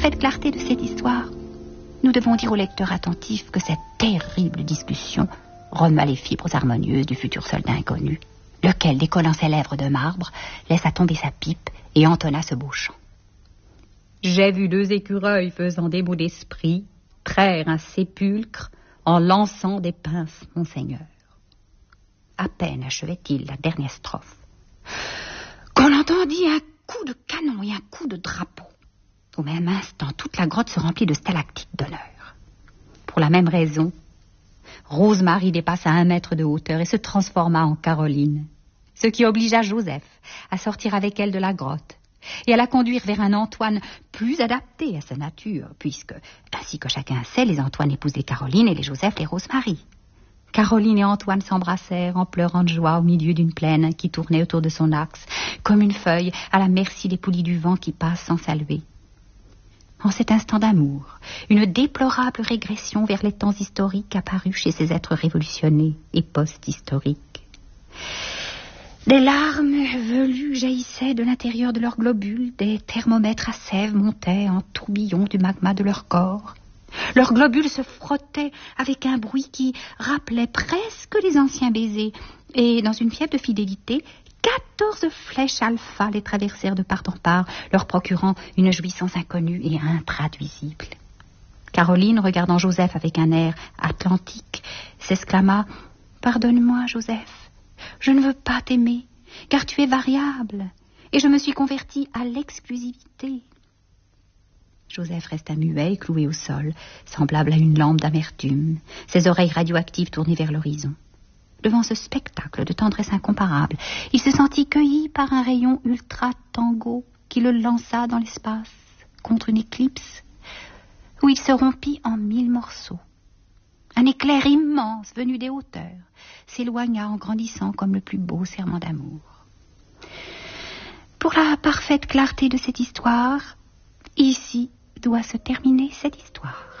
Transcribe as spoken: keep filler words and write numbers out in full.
parfaite clarté de cette histoire, nous devons dire au lecteur attentif que cette terrible discussion remuait les fibres harmonieuses du futur soldat inconnu, lequel, décollant ses lèvres de marbre, laissa tomber sa pipe et entonna ce beau chant. J'ai vu deux écureuils faisant des mots d'esprit traire un sépulcre en lançant des pinces, monseigneur. À peine achevait-il la dernière strophe qu'on entendit un coup de canon et un coup de drapeau. Au même instant, toute la grotte se remplit de stalactites d'honneur. Pour la même raison, Rosemary dépassa un mètre de hauteur et se transforma en Caroline, ce qui obligea Joseph à sortir avec elle de la grotte et à la conduire vers un Antoine plus adapté à sa nature, puisque, ainsi que chacun sait, les Antoine épousaient Caroline et les Joseph les Rosemary. Caroline et Antoine s'embrassèrent en pleurant de joie au milieu d'une plaine qui tournait autour de son axe, comme une feuille à la merci des poulies du vent qui passent sans saluer. En cet instant d'amour, une déplorable régression vers les temps historiques apparut chez ces êtres révolutionnés et post-historiques. Des larmes velues jaillissaient de l'intérieur de leurs globules, des thermomètres à sève montaient en tourbillons du magma de leur corps. Leurs globules se frottaient avec un bruit qui rappelait presque les anciens baisers, et dans une fièvre de fidélité, quatorze flèches alpha les traversèrent de part en part, leur procurant une jouissance inconnue et intraduisible. Caroline, regardant Joseph avec un air atlantique, s'exclama « Pardonne-moi, Joseph, je ne veux pas t'aimer, car tu es variable, et je me suis convertie à l'exclusivité. » Joseph resta muet et cloué au sol, semblable à une lampe d'amertume, ses oreilles radioactives tournées vers l'horizon. Devant ce spectacle de tendresse incomparable, il se sentit cueilli par un rayon ultra-tango qui le lança dans l'espace, contre une éclipse, où il se rompit en mille morceaux. Un éclair immense, venu des hauteurs, s'éloigna en grandissant comme le plus beau serment d'amour. Pour la parfaite clarté de cette histoire, ici doit se terminer cette histoire.